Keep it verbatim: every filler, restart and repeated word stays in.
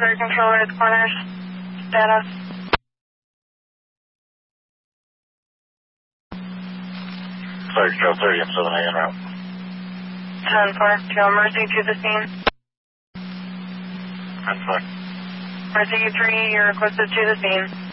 Clear control at corners. Status. Clear control thirty, I'm seven A en route. ten four, two emergency to the scene. ten four. Emergency three, you're requested to the scene.